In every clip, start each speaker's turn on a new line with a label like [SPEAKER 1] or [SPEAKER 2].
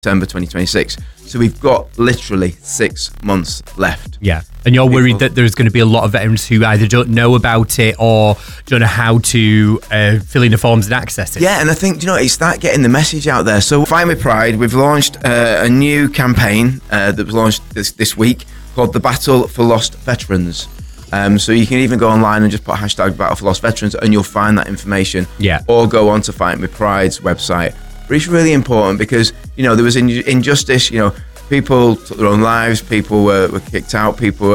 [SPEAKER 1] September 2026. So we've got literally 6 months left.
[SPEAKER 2] Yeah. And you're worried that there's going to be a lot of veterans who either don't know about it or don't know how to fill in the forms and access it.
[SPEAKER 1] Yeah, and I think, it's that getting the message out there. So Fighting with Pride, we've launched a new campaign that was launched this week called The Battle for Lost Veterans. So you can even go online and just put hashtag Battle for Lost Veterans and you'll find that information.
[SPEAKER 2] Yeah.
[SPEAKER 1] Or go on to Fighting with Pride's website. But it's really important because, there was injustice, people took their own lives, people were kicked out,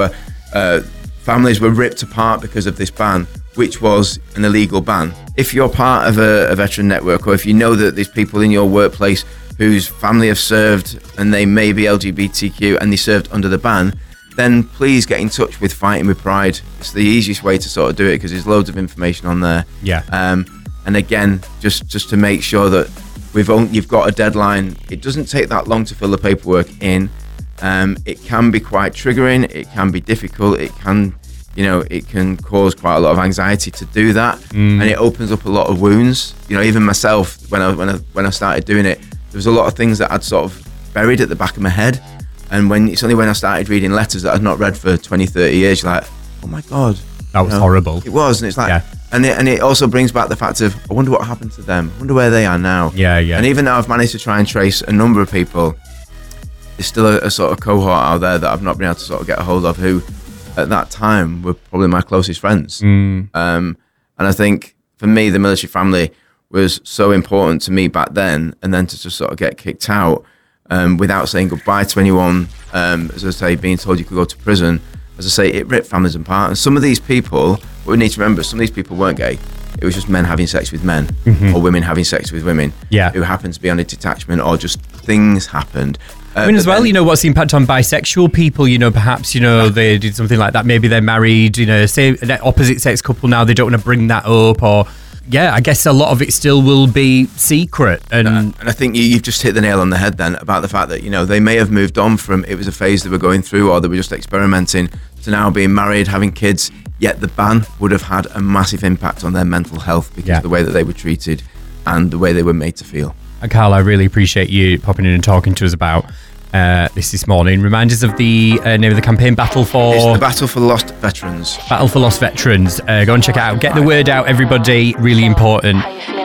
[SPEAKER 1] families were ripped apart because of this ban, which was an illegal ban. If you're part of a veteran network, or if you know that there's people in your workplace whose family have served and they may be LGBTQ and they served under the ban, then please get in touch with Fighting with Pride. It's the easiest way to sort of do it because there's loads of information on there.
[SPEAKER 2] Yeah.
[SPEAKER 1] And again, just to make sure that you've got a deadline. It doesn't take that long to fill the paperwork in. It can be quite triggering. It can be difficult. It can cause quite a lot of anxiety to do that, and it opens up a lot of wounds. Even myself, when I started doing it, there was a lot of things that I'd sort of buried at the back of my head, and it's only when I started reading letters that I'd not read for 20, 30 years, you're like, oh my God.
[SPEAKER 2] That was horrible.
[SPEAKER 1] It was, and it's like, and it also brings back the fact of, I wonder what happened to them. I wonder where they are now.
[SPEAKER 2] Yeah.
[SPEAKER 1] And even though I've managed to try and trace a number of people, there's still a sort of cohort out there that I've not been able to sort of get a hold of who, at that time, were probably my closest friends. And I think, for me, the military family was so important to me back then, and then to just sort of get kicked out without saying goodbye to anyone, as I say, being told you could go to prison. As I say, it ripped families apart. And some of these people, what we need to remember, some of these people weren't gay. It was just men having sex with men, or women having sex with women, who happened to be on a detachment, or just things happened.
[SPEAKER 2] As well, what's the impact on bisexual people? Perhaps, they did something like that. Maybe they're married, say an opposite sex couple now, they don't want to bring that up, or... Yeah, I guess a lot of it still will be secret. And
[SPEAKER 1] I think you've just hit the nail on the head then about the fact that, they may have moved on from it was a phase they were going through, or they were just experimenting, to now being married, having kids, yet the ban would have had a massive impact on their mental health because of the way that they were treated and the way they were made to feel.
[SPEAKER 2] Carl, I really appreciate you popping in and talking to us about this morning. Remind us of the name of the campaign,
[SPEAKER 1] It's the Battle for Lost Veterans.
[SPEAKER 2] Battle for Lost Veterans. Go and check it out. Get the word out, everybody. Really important.